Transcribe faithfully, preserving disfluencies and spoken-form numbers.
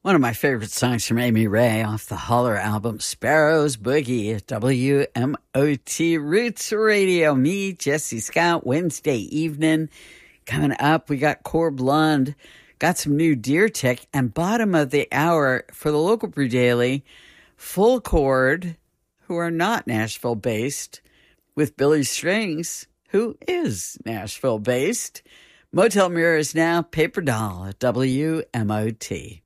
One of my favorite songs from Amy Ray off the Holler album, Sparrow's Boogie at W M O T Roots Radio. Me, Jesse Scott, Wednesday evening. Coming up, we got Corb Lund, got some new Deer Tech, and bottom of the hour for the local Brew Daily, Full Chord, who are not Nashville-based, with Billy Strings, who is Nashville-based. Motel Mirrors now, Paper Doll at W M O T.